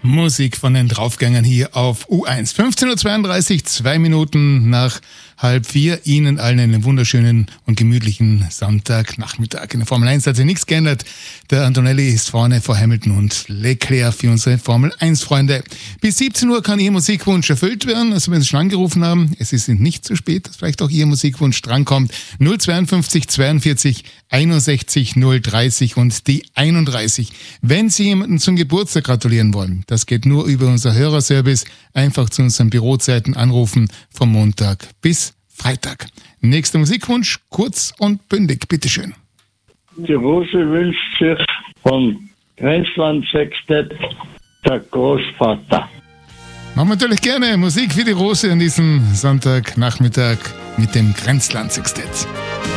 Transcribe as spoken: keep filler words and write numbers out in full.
Musik von den Draufgängern hier auf U eins. fünfzehn Uhr zweiunddreißig, zwei Minuten nach halb vier. Ihnen allen einen wunderschönen und gemütlichen Sonntagnachmittag. In der Formel eins hat sich nichts geändert. Der Antonelli ist vorne vor Hamilton und Leclerc für unsere Formel eins Freunde. Bis siebzehn Uhr kann Ihr Musikwunsch erfüllt werden. Also wenn Sie schon angerufen haben, es ist nicht zu spät, dass vielleicht auch Ihr Musikwunsch drankommt. null zweiundfünfzig zweiundvierzig einundsechzig null dreißig und die einunddreißig. Wenn Sie jemanden zum Geburtstag gratulieren wollen, das geht nur über unser Hörerservice. Einfach zu unseren Bürozeiten anrufen vom Montag bis Freitag. Nächster Musikwunsch, kurz und bündig, bitteschön. Die Rose wünscht sich vom Grenzland Sextett der Großvater. Machen wir natürlich gerne Musik für die Rose an diesem Sonntagnachmittag mit dem Grenzland Sextett.